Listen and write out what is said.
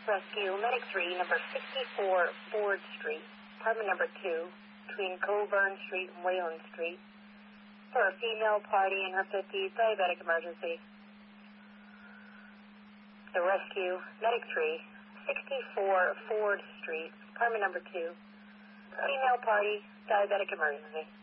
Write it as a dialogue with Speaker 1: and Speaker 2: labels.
Speaker 1: rescue, medic 3, number 64 Ford Street, apartment number 2, between Coburn Street and Wayland Street, for a female party in her 50s, diabetic emergency. The rescue, medic 3, 64 Ford Street, apartment number 2, female party, diabetic emergency.